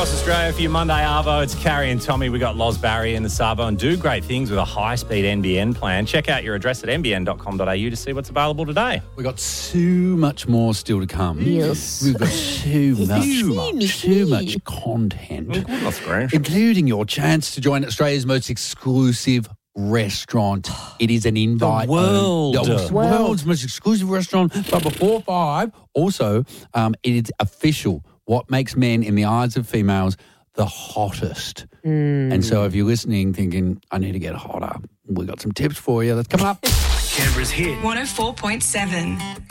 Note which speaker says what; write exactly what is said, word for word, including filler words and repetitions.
Speaker 1: across Australia for your Monday Arvo. It's Carrie and Tommy. We got Loz Barry in the Savo and do great things with a high-speed N B N plan. Check out your address at n b n dot com dot a u to see what's available today.
Speaker 2: We've got too much more still to come.
Speaker 3: Yes.
Speaker 2: We've got too much,
Speaker 3: Too
Speaker 2: much,
Speaker 3: much.
Speaker 2: too much content,
Speaker 1: That's great.
Speaker 2: including your chance to join Australia's most exclusive restaurant. It is an invite.
Speaker 1: The world.
Speaker 2: The
Speaker 1: World.
Speaker 2: world's most exclusive restaurant. But before five, also, um, it is official. What makes men in the eyes of females the hottest?
Speaker 3: Mm.
Speaker 2: And so if you're listening thinking, I need to get hotter, we've got some tips for you. That's coming up.
Speaker 4: Canberra's hit.
Speaker 5: one oh four point seven.